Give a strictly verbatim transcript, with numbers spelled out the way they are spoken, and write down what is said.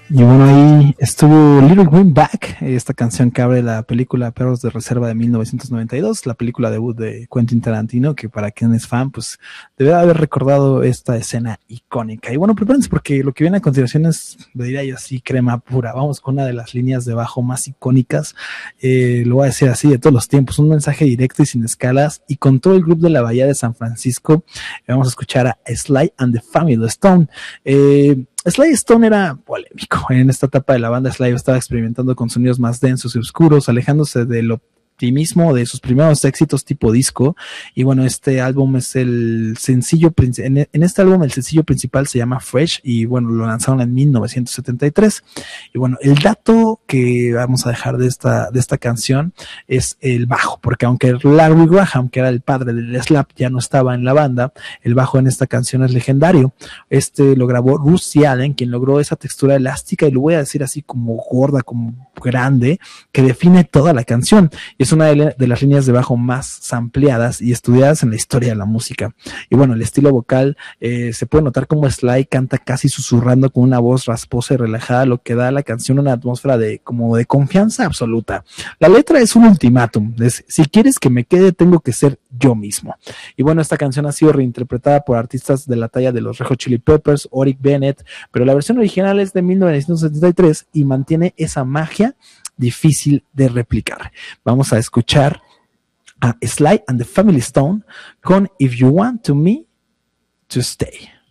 Y bueno, ahí estuvo Little Greenback, esta canción que abre la película Perros de Reserva de mil novecientos noventa y dos, la película debut de Quentin Tarantino, que para quien es fan, pues debe haber recordado esta escena icónica. Y bueno, prepárense porque lo que viene a continuación es, le diría yo así, crema pura. Vamos con una de las líneas de bajo más icónicas, eh, lo voy a decir así, de todos los tiempos, un mensaje directo y sin escalas, y con todo el grupo de la Bahía de San Francisco, vamos a escuchar a Sly and the Family Stone. Eh, Sly Stone era polémico. En esta etapa de la banda, Sly estaba experimentando con sonidos más densos y oscuros, alejándose de lo optimismo de sus primeros éxitos tipo disco. Y bueno, este álbum es el sencillo, en, en este álbum el sencillo principal se llama Fresh, y bueno, lo lanzaron en mil novecientos setenta y tres. Y bueno, el dato que vamos a dejar de esta, de esta canción es el bajo, porque aunque Larry Graham, que era el padre del slap, ya no estaba en la banda, el bajo en esta canción es legendario. Este lo grabó Rusty Allen, quien logró esa textura elástica, y lo voy a decir así, como gorda, como grande, que define toda la canción. Y es una de, de las líneas de bajo más sampleadas y estudiadas en la historia de la música. Y bueno, el estilo vocal, eh, se puede notar como Sly canta casi susurrando con una voz rasposa y relajada, lo que da a la canción una atmósfera de como de confianza absoluta. La letra es un ultimátum, es, si quieres que me quede, tengo que ser yo mismo. Y bueno, esta canción ha sido reinterpretada por artistas de la talla de los Red Hot Chili Peppers, Oric Bennett, pero la versión original es de mil novecientos setenta y tres y mantiene esa magia difícil de replicar. Vamos a escuchar a Sly and the Family Stone con If You Want to Me to Stay.